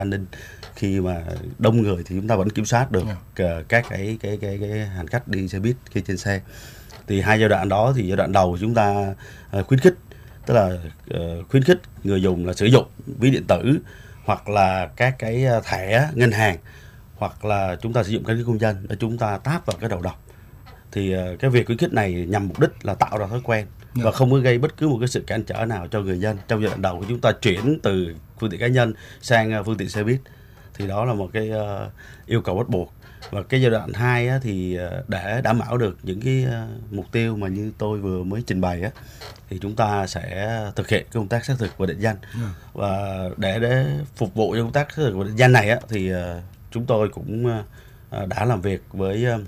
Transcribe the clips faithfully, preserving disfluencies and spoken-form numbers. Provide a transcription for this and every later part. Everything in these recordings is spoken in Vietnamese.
an ninh. Khi mà đông người thì chúng ta vẫn kiểm soát được yeah. các cái cái cái cái hành khách đi xe buýt khi trên xe. Thì hai giai đoạn đó thì giai đoạn đầu chúng ta uh, khuyến khích, tức là uh, khuyến khích người dùng là sử dụng ví điện tử hoặc là các cái thẻ ngân hàng, hoặc là chúng ta sử dụng căn cước công dân để chúng ta tap vào cái đầu đọc. Thì uh, cái việc khuyến khích này nhằm mục đích là tạo ra thói quen yeah. và không có gây bất cứ một cái sự cản trở nào cho người dân trong giai đoạn đầu của chúng ta chuyển từ phương tiện cá nhân sang uh, phương tiện xe buýt. Thì đó là một cái uh, yêu cầu bắt buộc. Và cái giai đoạn hai á, thì uh, để đảm bảo được những cái uh, mục tiêu mà như tôi vừa mới trình bày á, thì chúng ta sẽ thực hiện công tác xác thực và định danh. Yeah. Và để để phục vụ cho công tác xác thực và định danh này á, thì uh, chúng tôi cũng uh, đã làm việc với uh,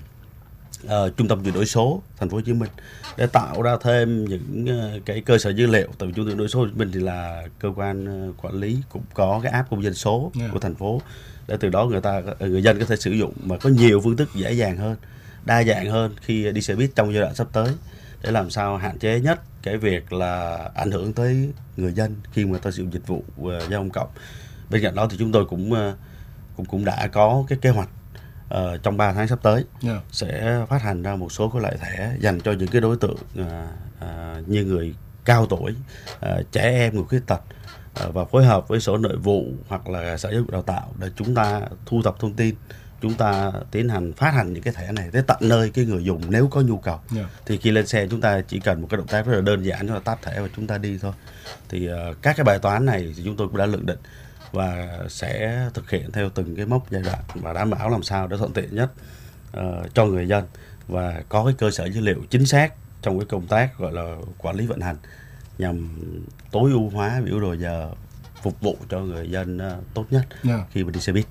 uh, Trung tâm chuyển đổi số Thành phố Hồ Chí Minh để tạo ra thêm những uh, cái cơ sở dữ liệu. Tại vì Trung tâm chuyển đổi số Hồ Chí Minh thì là cơ quan uh, quản lý cũng có cái app công dân số yeah. của thành phố, để từ đó người ta người dân có thể sử dụng mà có nhiều phương thức dễ dàng hơn, đa dạng hơn khi đi xe buýt trong giai đoạn sắp tới, để làm sao hạn chế nhất cái việc là ảnh hưởng tới người dân khi mà ta sử dụng dịch vụ uh, giao thông công cộng. Bên cạnh đó thì chúng tôi cũng uh, cũng cũng đã có cái kế hoạch uh, trong ba tháng sắp tới yeah. sẽ phát hành ra một số các loại thẻ dành cho những cái đối tượng uh, uh, như người cao tuổi, uh, trẻ em, người khuyết tật, uh, và phối hợp với Sở Nội vụ hoặc là Sở Giáo dục Đào tạo để chúng ta thu thập thông tin, chúng ta tiến hành phát hành những cái thẻ này tới tận nơi cái người dùng nếu có nhu cầu. Yeah. Thì khi lên xe chúng ta chỉ cần một cái động tác rất là đơn giản, chúng ta tap thẻ và chúng ta đi thôi. Thì uh, các cái bài toán này thì chúng tôi cũng đã lượng định và sẽ thực hiện theo từng cái mốc giai đoạn và đảm bảo làm sao để thuận tiện nhất uh, cho người dân và có cái cơ sở dữ liệu chính xác trong cái công tác gọi là quản lý vận hành, nhằm tối ưu hóa biểu đồ giờ phục vụ cho người dân uh, tốt nhất yeah. khi mà đi xe buýt.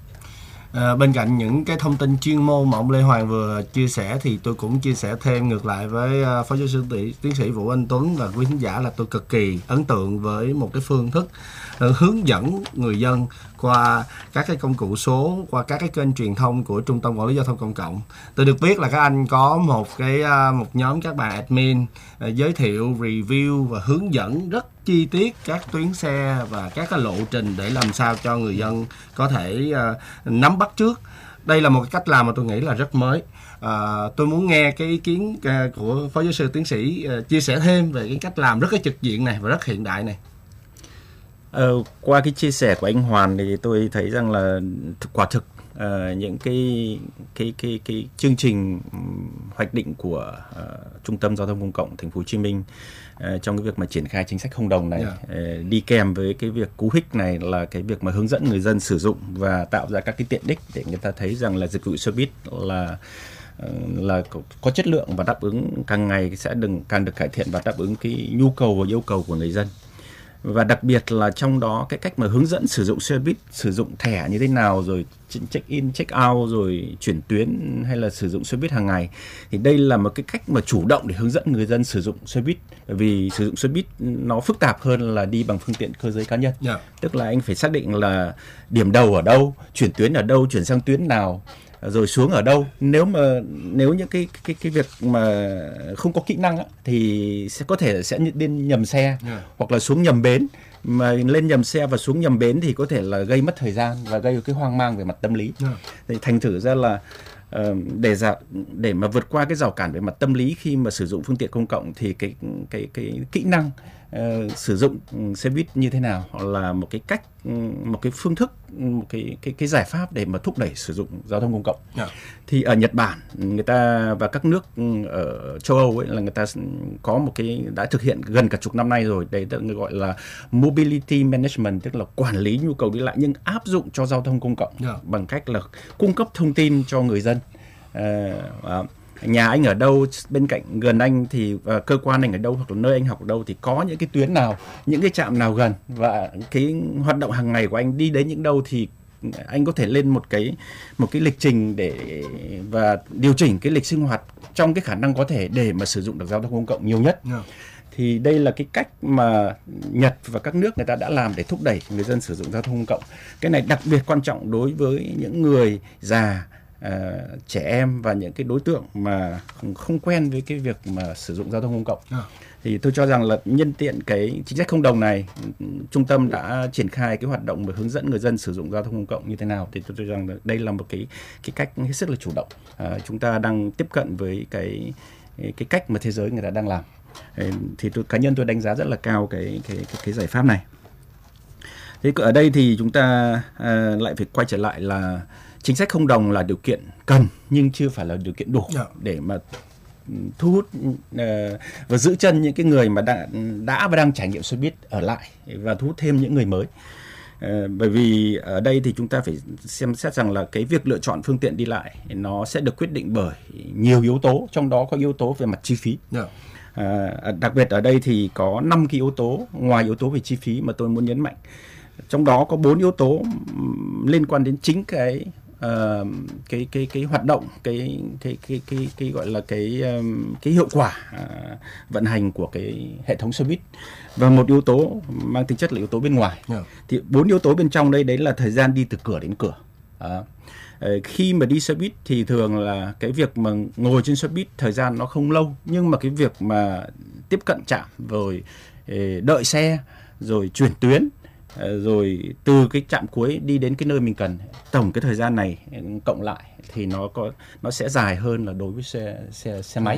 À, bên cạnh những cái thông tin chuyên môn mà ông Lê Hoàng vừa chia sẻ thì tôi cũng chia sẻ thêm ngược lại với uh, Phó Giáo sư Tiến sĩ Vũ Anh Tuấn và quý khán giả là tôi cực kỳ ấn tượng với một cái phương thức uh, hướng dẫn người dân qua các cái công cụ số, qua các cái kênh truyền thông của Trung tâm Quản lý Giao thông Công cộng. Tôi được biết là các anh có một cái uh, một nhóm các bạn admin uh, giới thiệu, review và hướng dẫn rất chi tiết các tuyến xe và các cái lộ trình để làm sao cho người dân có thể uh, nắm bắt trước. Đây là một cái cách làm mà tôi nghĩ là rất mới. À, tôi muốn nghe cái ý kiến uh, của Phó Giáo sư Tiến sĩ uh, chia sẻ thêm về cái cách làm rất cái trực diện này và rất hiện đại này. Ờ, qua cái chia sẻ của anh Hoàn thì tôi thấy rằng là quả thực uh, những cái cái cái cái chương trình hoạch định của uh, Trung tâm Giao thông Công cộng Thành phố Hồ Chí Minh uh, trong cái việc mà triển khai chính sách không đồng này yeah. uh, đi kèm với cái việc cú hích này là cái việc mà hướng dẫn người dân sử dụng và tạo ra các cái tiện ích để người ta thấy rằng là dịch vụ xe buýt là là có chất lượng và đáp ứng càng ngày sẽ đừng càng được cải thiện và đáp ứng cái nhu cầu và yêu cầu của người dân. Và đặc biệt là trong đó cái cách mà hướng dẫn sử dụng xe buýt, sử dụng thẻ như thế nào, rồi check in, check out, rồi chuyển tuyến hay là sử dụng xe buýt hàng ngày, thì đây là một cái cách mà chủ động để hướng dẫn người dân sử dụng xe buýt. Bởi vì sử dụng xe buýt nó phức tạp hơn là đi bằng phương tiện cơ giới cá nhân. Yeah. Tức là anh phải xác định là điểm đầu ở đâu, chuyển tuyến ở đâu, chuyển sang tuyến nào, rồi xuống ở đâu. Nếu mà nếu những cái cái cái việc mà không có kỹ năng á, thì sẽ có thể sẽ lên nhầm xe yeah. hoặc là xuống nhầm bến, mà lên nhầm xe và xuống nhầm bến thì có thể là gây mất thời gian và gây cái hoang mang về mặt tâm lý. Yeah. Thì thành thử ra là uh, để giả, để mà vượt qua cái rào cản về mặt tâm lý khi mà sử dụng phương tiện công cộng thì cái cái cái kỹ năng Uh, sử dụng xe buýt như thế nào là một cái cách, một cái phương thức, một cái cái cái giải pháp để mà thúc đẩy sử dụng giao thông công cộng. Yeah. Thì ở Nhật Bản người ta và các nước ở châu Âu ấy là người ta có một cái đã thực hiện gần cả chục năm nay rồi, đấy được gọi là mobility management, tức là quản lý nhu cầu đi lại nhưng áp dụng cho giao thông công cộng. Yeah. Bằng cách là cung cấp thông tin cho người dân. Uh, uh, nhà anh ở đâu, bên cạnh gần anh thì uh, cơ quan anh ở đâu, hoặc là nơi anh học ở đâu thì có những cái tuyến nào, những cái trạm nào gần, và cái hoạt động hàng ngày của anh đi đến những đâu thì anh có thể lên một cái một cái lịch trình để và điều chỉnh cái lịch sinh hoạt trong cái khả năng có thể để mà sử dụng được giao thông công cộng nhiều nhất. Yeah. Thì đây là cái cách mà Nhật và các nước người ta đã làm để thúc đẩy người dân sử dụng giao thông công cộng. Cái này đặc biệt quan trọng đối với những người già, uh, trẻ em và những cái đối tượng mà không, không quen với cái việc mà sử dụng giao thông công cộng. À. Thì tôi cho rằng là nhân tiện cái chính sách không đồng này, trung tâm đã triển khai cái hoạt động để hướng dẫn người dân sử dụng giao thông công cộng như thế nào. Thì tôi cho rằng đây là một cái cái cách hết sức là chủ động. À, chúng ta đang tiếp cận với cái cái cách mà thế giới người ta đang làm. Thì tôi cá nhân tôi đánh giá rất là cao cái cái cái, cái giải pháp này. Thế ở đây thì chúng ta à, lại phải quay trở lại là chính sách không đồng là điều kiện cần nhưng chưa phải là điều kiện đủ để mà thu hút uh, và giữ chân những cái người mà đã, đã và đang trải nghiệm xe buýt ở lại và thu hút thêm những người mới. Uh, bởi vì ở đây thì chúng ta phải xem xét rằng là cái việc lựa chọn phương tiện đi lại nó sẽ được quyết định bởi nhiều yếu tố, trong đó có yếu tố về mặt chi phí. Yeah. Uh, đặc biệt ở đây thì có năm cái yếu tố ngoài yếu tố về chi phí mà tôi muốn nhấn mạnh. Trong đó có bốn yếu tố liên quan đến chính cái Uh, cái cái cái hoạt động cái cái cái cái cái gọi là cái um, cái hiệu quả uh, vận hành của cái hệ thống xe buýt, và một yếu tố mang tính chất là yếu tố bên ngoài. Yeah. Thì bốn yếu tố bên trong đây đấy là thời gian đi từ cửa đến cửa. Uh, uh, khi mà đi xe buýt thì thường là cái việc mà ngồi trên xe buýt thời gian nó không lâu, nhưng mà cái việc mà tiếp cận trạm rồi uh, đợi xe rồi chuyển tuyến rồi từ cái trạm cuối đi đến cái nơi mình cần, tổng cái thời gian này cộng lại thì nó có nó sẽ dài hơn là đối với xe xe xe máy.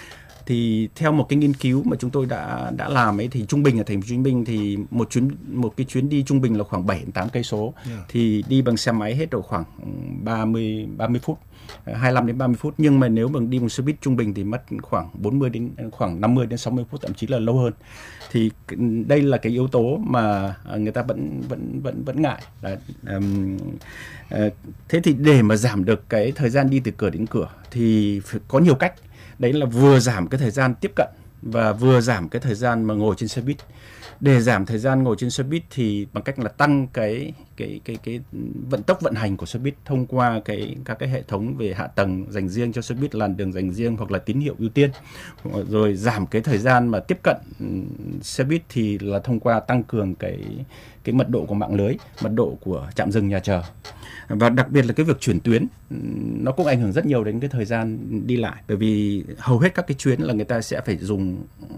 Thì theo một cái nghiên cứu mà chúng tôi đã đã làm ấy, thì trung bình ở thành phố Hồ Chí Minh thì một chuyến một cái chuyến đi trung bình là khoảng bảy đến tám cây số, yeah. Thì đi bằng xe máy hết độ khoảng ba mươi phút, hai mươi lăm đến ba mươi phút, nhưng mà nếu bằng đi bằng xe buýt trung bình thì mất khoảng bốn mươi đến khoảng năm mươi đến sáu mươi phút, thậm chí là lâu hơn. Thì đây là cái yếu tố mà người ta vẫn vẫn vẫn vẫn ngại. Là, um, uh, thế thì để mà giảm được cái thời gian đi từ cửa đến cửa thì phải có nhiều cách. Đấy là vừa giảm cái thời gian tiếp cận và vừa giảm cái thời gian mà ngồi trên xe buýt. Để giảm thời gian ngồi trên xe buýt thì bằng cách là tăng cái cái cái cái vận tốc vận hành của xe buýt thông qua cái các cái hệ thống về hạ tầng dành riêng cho xe buýt, làn đường dành riêng hoặc là tín hiệu ưu tiên. Rồi giảm cái thời gian mà tiếp cận xe buýt thì là thông qua tăng cường cái cái mật độ của mạng lưới, mật độ của trạm dừng nhà chờ. Và đặc biệt là cái việc chuyển tuyến nó cũng ảnh hưởng rất nhiều đến cái thời gian đi lại, bởi vì hầu hết các cái chuyến là người ta sẽ phải dùng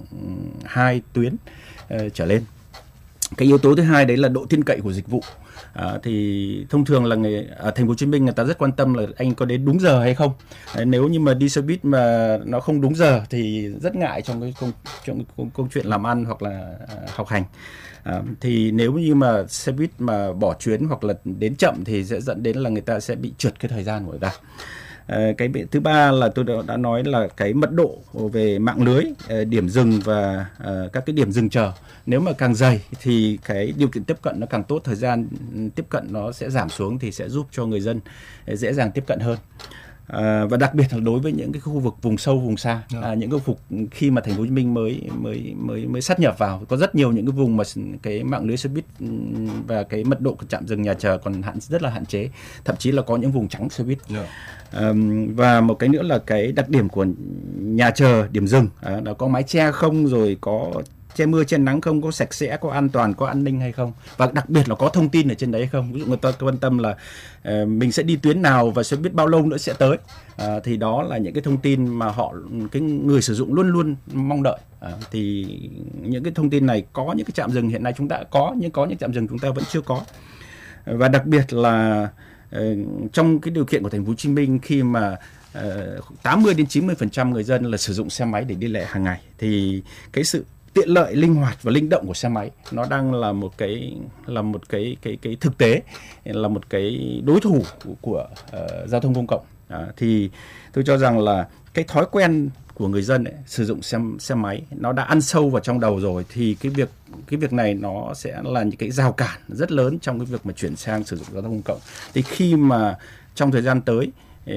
hai tuyến uh, trở lên. Cái yếu tố thứ hai đấy là độ tin cậy của dịch vụ. À, thì thông thường là người ở thành phố Hồ Chí Minh người ta rất quan tâm là anh có đến đúng giờ hay không. À, nếu như mà đi xe buýt mà nó không đúng giờ thì rất ngại trong cái công, trong cái công, công chuyện làm ăn hoặc là à, học hành. À, thì nếu như mà xe buýt mà bỏ chuyến hoặc là đến chậm thì sẽ dẫn đến là người ta sẽ bị trượt cái thời gian của người ta. À, cái thứ ba là tôi đã, đã nói là cái mật độ về mạng lưới, điểm dừng và à, các cái điểm dừng chờ. Nếu mà càng dày thì cái điều kiện tiếp cận nó càng tốt, thời gian tiếp cận nó sẽ giảm xuống thì sẽ giúp cho người dân dễ dàng tiếp cận hơn. À, và đặc biệt là đối với những cái khu vực vùng sâu vùng xa, à, những cái vùng khi mà thành phố Hồ Chí Minh mới mới mới mới sát nhập vào, có rất nhiều những cái vùng mà cái mạng lưới xe buýt và cái mật độ của trạm dừng nhà chờ còn hạn rất là hạn chế, thậm chí là có những vùng trắng xe buýt. Yeah. À, và một cái nữa là cái đặc điểm của nhà chờ, điểm dừng, à, nó có mái che không, rồi có che mưa che nắng không, có sạch sẽ, có an toàn, có an ninh hay không, và đặc biệt là có thông tin ở trên đấy hay không. Ví dụ người ta quan tâm là uh, mình sẽ đi tuyến nào và sẽ biết bao lâu nữa sẽ tới, uh, thì đó là những cái thông tin mà họ cái người sử dụng luôn luôn mong đợi. Uh, thì những cái thông tin này có những cái trạm dừng hiện nay chúng ta đã có, nhưng có những trạm dừng chúng ta vẫn chưa có. Uh, và đặc biệt là uh, trong cái điều kiện của thành phố Hồ Chí Minh, khi mà uh, tám mươi đến chín mươi phần trăm người dân là sử dụng xe máy để đi lại hàng ngày, thì cái sự tiện lợi, linh hoạt và linh động của xe máy nó đang là một cái là một cái cái cái thực tế, là một cái đối thủ của, của uh, giao thông công cộng. À, thì tôi cho rằng là cái thói quen của người dân ấy, sử dụng xe xe máy nó đã ăn sâu vào trong đầu rồi, thì cái việc cái việc này nó sẽ là những cái rào cản rất lớn trong cái việc mà chuyển sang sử dụng giao thông công cộng. Thì khi mà trong thời gian tới,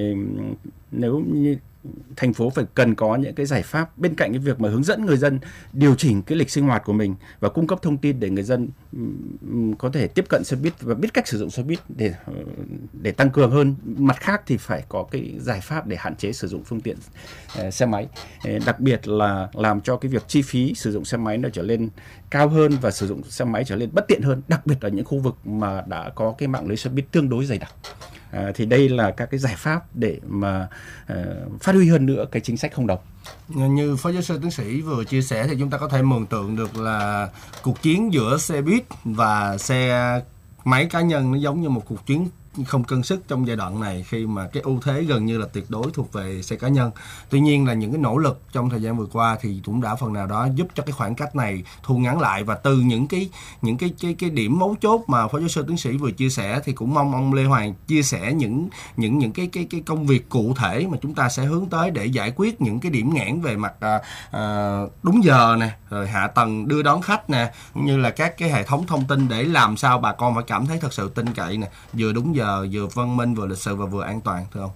nếu như thành phố phải cần có những cái giải pháp bên cạnh cái việc mà hướng dẫn người dân điều chỉnh cái lịch sinh hoạt của mình và cung cấp thông tin để người dân có thể tiếp cận xe buýt và biết cách sử dụng xe buýt để để tăng cường hơn. Mặt khác thì phải có cái giải pháp để hạn chế sử dụng phương tiện uh, xe máy, đặc biệt là làm cho cái việc chi phí sử dụng xe máy nó trở lên cao hơn và sử dụng xe máy trở lên bất tiện hơn, đặc biệt ở những khu vực mà đã có cái mạng lưới xe buýt tương đối dày đặc. À, thì đây là các cái giải pháp để mà uh, phát huy hơn nữa cái chính sách không đồng. Như Phó Giáo sư Tiến sĩ vừa chia sẻ thì chúng ta có thể mường tượng được là cuộc chiến giữa xe buýt và xe máy cá nhân nó giống như một cuộc chiến không cân sức trong giai đoạn này, khi mà cái ưu thế gần như là tuyệt đối thuộc về xe cá nhân. Tuy nhiên là những cái nỗ lực trong thời gian vừa qua thì cũng đã phần nào đó giúp cho cái khoảng cách này thu ngắn lại, và từ những cái những cái cái cái điểm mấu chốt mà Phó Giáo sư Tiến sĩ vừa chia sẻ thì cũng mong ông Lê Hoàng chia sẻ những những những cái cái cái công việc cụ thể mà chúng ta sẽ hướng tới để giải quyết những cái điểm nghẽn về mặt à, à, đúng giờ nè, rồi hạ tầng đưa đón khách nè, cũng như là các cái hệ thống thông tin để làm sao bà con phải cảm thấy thật sự tin cậy nè, vừa đúng giờ, vừa văn minh, vừa lịch sự và vừa an toàn, thưa ông?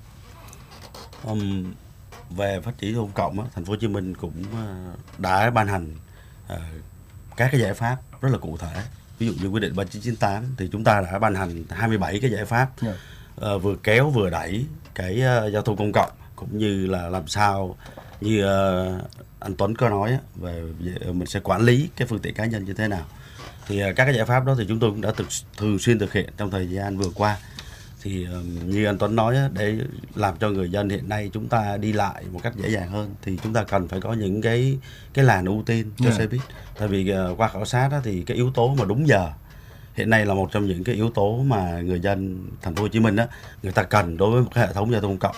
Um, về phát triển công cộng á, thành phố Hồ Chí Minh cũng đã ban hành uh, các cái giải pháp rất là cụ thể. Ví dụ như quyết định ba chín chín tám thì chúng ta đã ban hành hai mươi bảy cái giải pháp, yeah. uh, vừa kéo vừa đẩy cái uh, giao thông công cộng, cũng như là làm sao như uh, anh Tuấn có nói á, về, về mình sẽ quản lý cái phương tiện cá nhân như thế nào. Thì uh, các cái giải pháp đó thì chúng tôi cũng đã thực, thường xuyên thực hiện trong thời gian vừa qua. Thì um, như anh Tuấn nói á, để làm cho người dân hiện nay chúng ta đi lại một cách dễ dàng hơn thì chúng ta cần phải có những cái cái làn ưu tiên cho yeah. xe buýt. Tại vì uh, qua khảo sát á, thì cái yếu tố mà đúng giờ hiện nay là một trong những cái yếu tố mà người dân thành phố Hồ Chí Minh á, người ta cần đối với một cái hệ thống giao thông công cộng.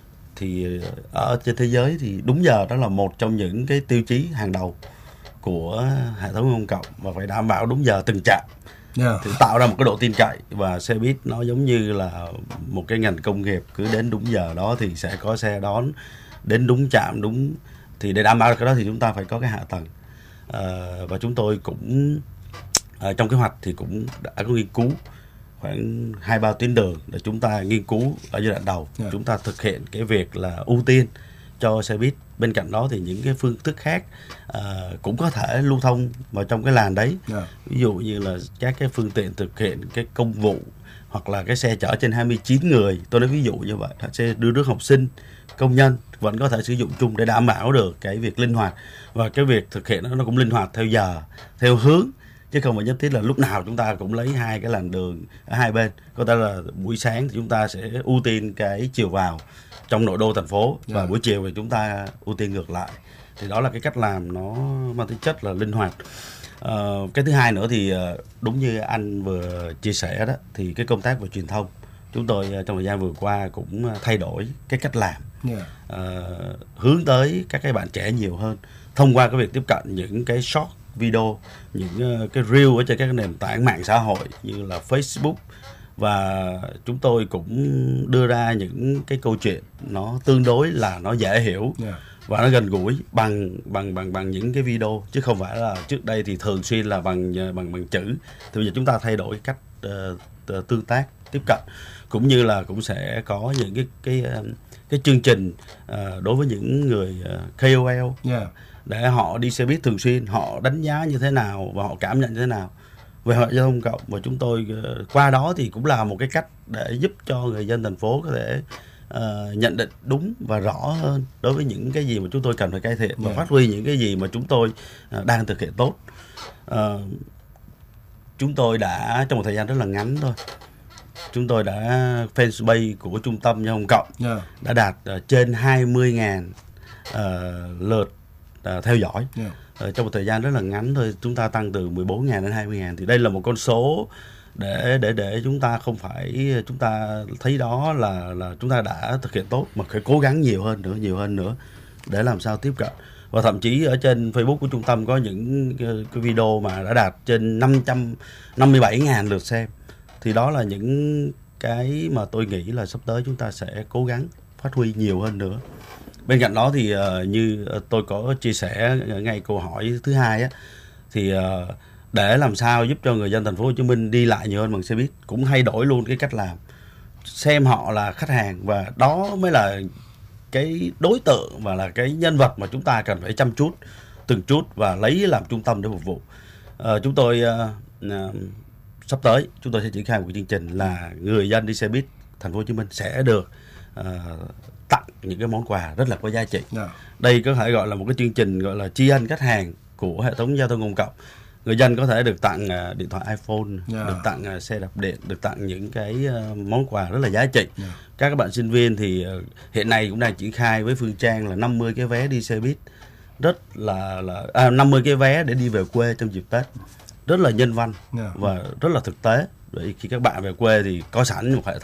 Thì ở trên thế giới thì đúng giờ đó là một trong những cái tiêu chí hàng đầu của hệ thống công cộng, và phải đảm bảo đúng giờ từng trạm. Yeah. Thì tạo ra một cái độ tin cậy, và xe buýt nó giống như là một cái ngành công nghiệp, cứ đến đúng giờ đó thì sẽ có xe đón đến đúng trạm đúng. Thì để đảm bảo được cái đó thì chúng ta phải có cái hạ tầng, à, và chúng tôi cũng à, trong kế hoạch thì cũng đã có nghiên cứu khoảng hai ba tuyến đường để chúng ta nghiên cứu ở giai đoạn đầu. Yeah. Chúng ta thực hiện cái việc là ưu tiên cho xe buýt. Bên cạnh đó thì những cái phương thức khác uh, cũng có thể lưu thông vào trong cái làn đấy. Yeah. Ví dụ như là các cái phương tiện thực hiện cái công vụ, hoặc là cái xe chở trên hai mươi chín người, tôi nói ví dụ như vậy, xe đưa rước học sinh, công nhân vẫn có thể sử dụng chung để đảm bảo được cái việc linh hoạt, và cái việc thực hiện nó, nó cũng linh hoạt theo giờ, theo hướng, chứ không phải nhất thiết là lúc nào chúng ta cũng lấy hai cái làn đường ở hai bên. Có thể là buổi sáng thì chúng ta sẽ ưu tiên cái chiều vào trong nội đô thành phố, và yeah. buổi chiều thì chúng ta ưu tiên ngược lại. Thì đó là cái cách làm nó mang tính chất là linh hoạt. Uh, cái thứ hai nữa thì uh, đúng như anh vừa chia sẻ đó, thì cái công tác về truyền thông chúng tôi uh, trong thời gian vừa qua cũng uh, thay đổi cái cách làm, yeah. uh, hướng tới các cái bạn trẻ nhiều hơn thông qua cái việc tiếp cận những cái short video, những uh, cái reel ở trên các nền tảng mạng xã hội như là Facebook. Và chúng tôi cũng đưa ra những cái câu chuyện nó tương đối là nó dễ hiểu, yeah. và nó gần gũi bằng bằng bằng bằng những cái video, chứ không phải là trước đây thì thường xuyên là bằng bằng bằng chữ. Thì bây giờ chúng ta thay đổi cách uh, tương tác, tiếp cận, cũng như là cũng sẽ có những cái cái cái chương trình uh, đối với những người uh, K O L, yeah. để họ đi xe buýt thường xuyên, họ đánh giá như thế nào và họ cảm nhận như thế nào về hoạt giao thông cộng. Và chúng tôi uh, qua đó thì cũng là một cái cách để giúp cho người dân thành phố có thể uh, nhận định đúng và rõ hơn đối với những cái gì mà chúng tôi cần phải cải thiện, và yeah. phát huy những cái gì mà chúng tôi uh, đang thực hiện tốt. Uh, chúng tôi đã trong một thời gian rất là ngắn thôi, chúng tôi đã fanpage của trung tâm giao thông cộng yeah. đã đạt uh, trên hai mươi nghìn uh, lượt uh, theo dõi. Yeah. Uh, trong một thời gian rất là ngắn thôi, chúng ta tăng từ mười bốn nghìn đến hai mươi nghìn. Thì đây là một con số để để để chúng ta không phải chúng ta thấy đó là là chúng ta đã thực hiện tốt, mà phải cố gắng nhiều hơn nữa, nhiều hơn nữa để làm sao tiếp cận. Và thậm chí ở trên Facebook của trung tâm có những cái, cái video mà đã đạt trên năm trăm năm mươi bảy nghìn lượt xem. Thì đó là những cái mà tôi nghĩ là sắp tới chúng ta sẽ cố gắng phát huy nhiều hơn nữa. Bên cạnh đó thì uh, như tôi có chia sẻ ngay câu hỏi thứ hai á, thì uh, để làm sao giúp cho người dân thành phố Hồ Chí Minh đi lại nhiều hơn bằng xe buýt, cũng thay đổi luôn cái cách làm, xem họ là khách hàng, và đó mới là cái đối tượng và là cái nhân vật mà chúng ta cần phải chăm chút từng chút và lấy làm trung tâm để phục vụ. Uh, chúng tôi uh, uh, sắp tới chúng tôi sẽ triển khai một cái chương trình là người dân đi xe buýt thành phố Hồ Chí Minh sẽ được uh, tặng những cái món quà rất là có giá trị. Yeah. Đây có thể gọi là một cái chương trình gọi là tri ân khách hàng của hệ thống giao thông công cộng. người dân có thể được tặng điện thoại iPhone, yeah. được tặng xe đạp điện, được tặng những cái món quà rất là giá trị. Yeah. Các bạn sinh viên thì hiện nay cũng đang triển khai với Phương Trang là năm mươi cái vé đi xe buýt, rất là là à, năm mươi cái vé để đi về quê trong dịp Tết, rất là nhân văn, yeah. và rất là thực tế. Vậy khi các bạn về quê thì có sẵn một hệ thống